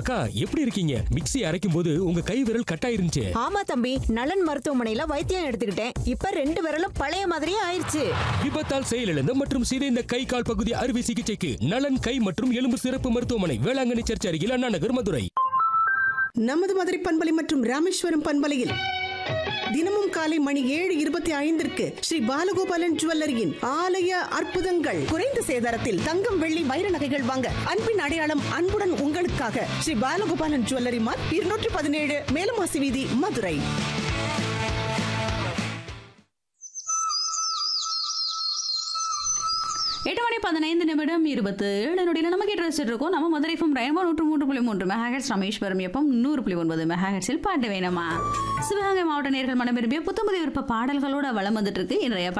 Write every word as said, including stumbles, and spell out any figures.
அக்கா எப்படி இருக்கீங்க? மிக்ஸி அரைக்கும் போது உங்க கை விரல் கட்டாயிருந்துச்சு. ஆமா தம்பி, நலன் மருத்துவமனையில வைத்தியம் எடுத்துக்கிட்டேன். இப்ப ரெண்டு விரலும் பழைய மாதிரியே ஆயிருச்சு. விபத்தால் செயலிழந்த மற்றும் சிதைந்த கை கால் பகுதி அறுவை சிகிச்சைக்கு நலன் கை மற்றும் எலும்பு சிறப்பு மருத்துவமனை, வேளாங்கண்ணி சர்ச் அருகில், அண்ணா நகர், மதுரை. நமது மதுரை பண்பலை மற்றும் ராமேஸ்வரம் பண்பலையில் தினமும் காலை மணி ஏழு இருபத்தி ஐந்திற்கு ஸ்ரீ பாலகோபாலன் ஜுவல்லரியின் ஆலய அற்புதங்கள். குறைந்த சேதாரத்தில் தங்கம் வெள்ளி வைர நகைகள் வாங்க அன்பின் அடையாளம் அன்புடன் உங்களுக்காக ஸ்ரீ பாலகோபாலன் ஜுவல்லரி மார்க் இருநூற்றி பதினேழு மேலமாசி வீதி, மதுரை. எட்டு மணி பதினைந்து நிமிடம் இருபத்தி ஏழு நொடியில் நம்ம கேட்டு ரசிச்சுட்டு இருக்கோம். நம்ம மதுரை எஃப்எம் ரெயின்போ நூற்று மூன்று புள்ளி மூன்று மெகாஹெட்ஸ், ராமேஸ்வரம் எஃப்எம் நூறு புள்ளி ஒன்பது மெகாஹெட்ஸில் பாட்டு வேணுமா. சிவகங்கை மாவட்ட நேயர்கள் மனம் விரும்பிய புத்தம்புதிய விருப்ப பாடல்களோட வளம் வந்துட்டு இருக்கு இன்றைய